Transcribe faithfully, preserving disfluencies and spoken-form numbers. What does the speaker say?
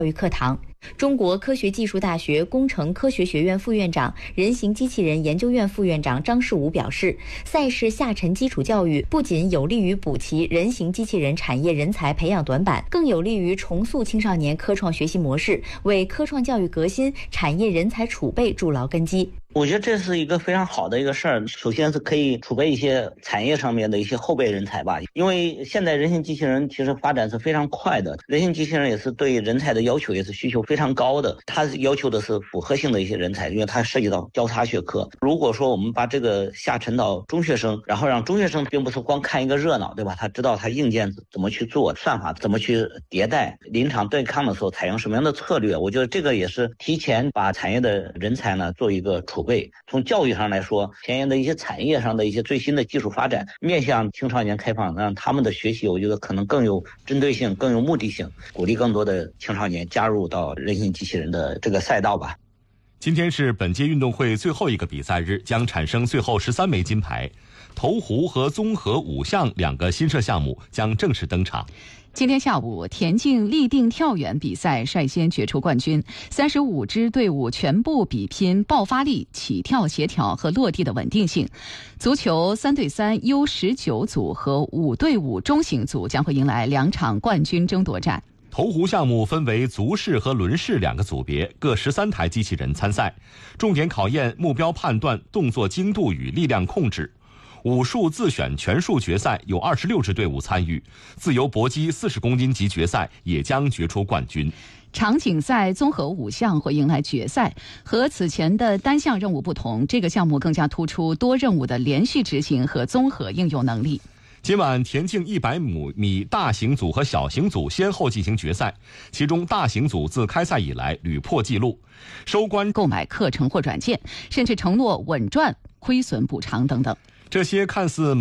教育课堂。中国科学技术大学工程科学学院副院长、人形机器人研究院副院长张世武表示，赛事下沉基础教育不仅有利于补齐人形机器人产业人才培养短板，更有利于重塑青少年科创学习模式，为科创教育革新、产业人才储备筑牢根基。 我觉得这是一个非常好的一个事儿。首先是可以储备一些产业上面的一些后备人才吧，因为现在人形机器人其实发展是非常快的，人形机器人也是对人才的要求也是需求非常高的，它要求的是复合性的一些人才，因为它涉及到交叉学科。如果说我们把这个下沉到中学生，然后让中学生并不是光看一个热闹，对吧？他知道他硬件怎么去做，算法怎么去迭代，临场对抗的时候采用什么样的策略，我觉得这个也是提前把产业的人才呢做一个储备。从教育上来说，前沿的一些产业上的一些最新的技术发展面向青少年开放，让他们的学习我觉得可能更有针对性，更有目的性，鼓励更多的青少年加入到人形机器人的这个赛道吧。 今天是本届运动会最后一个比赛日，将产生最后十三枚金牌，投壶和综合五项两个新设项目将正式登场。 今天下午，田径立定跳远比赛率先决出冠军，三十五支队伍全部比拼爆发力、起跳协调和落地的稳定性。足球三对三 U 十九 组和五对五中型组将会迎来两场冠军争夺战。 投壶项目分为足式和轮式两个组别，各十三台机器人参赛，重点考验目标判断、动作精度与力量控制。武术自选拳术决赛有二十六支队伍参与，自由搏击四十公斤级决赛也将决出冠军。 场景赛综合五项会迎来决赛，和此前的单项任务不同，这个项目更加突出多任务的连续执行和综合应用能力。 今晚田径一百米大型组和小型组先后进行决赛，其中大型组自开赛以来屡破纪录，收官购买课程或软件，甚至承诺稳赚、亏损补偿等等。 这些看似